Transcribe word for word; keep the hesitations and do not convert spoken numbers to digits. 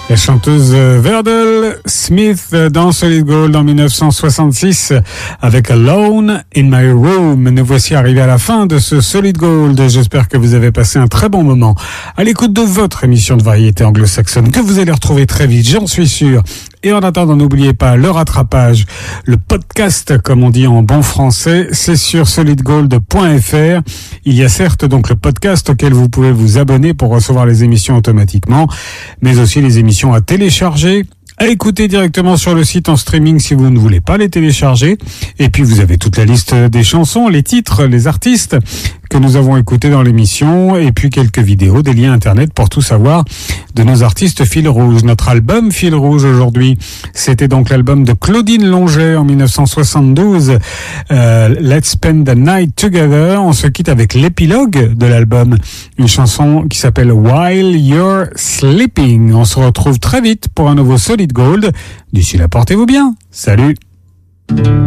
La chanteuse Verdel Smith dans Solid Gold en dix-neuf cent soixante-six avec Alone in My Room. Nous voici arrivés à la fin de ce Solid Gold. J'espère que vous avez passé un très bon moment à l'écoute de votre émission de variété anglo-saxonne que vous allez retrouver très vite, j'en suis sûr. Et en attendant, n'oubliez pas le rattrapage, le podcast, comme on dit en bon français, c'est sur solid gold point f r. Il y a certes donc le podcast auquel vous pouvez vous abonner pour recevoir les émissions automatiquement, mais aussi les émissions à télécharger, à écouter directement sur le site en streaming si vous ne voulez pas les télécharger. Et puis vous avez toute la liste des chansons, les titres, les artistes que nous avons écoutés dans l'émission, et puis quelques vidéos, des liens internet pour tout savoir de nos artistes fil rouge. Notre album fil rouge aujourd'hui, c'était donc l'album de Claudine Longet en dix-neuf cent soixante-douze, euh, Let's Spend the Night Together. On se quitte avec l'épilogue de l'album, une chanson qui s'appelle While You're Sleeping. On se retrouve très vite pour un nouveau Solid Gold. D'ici là, portez-vous bien. Salut.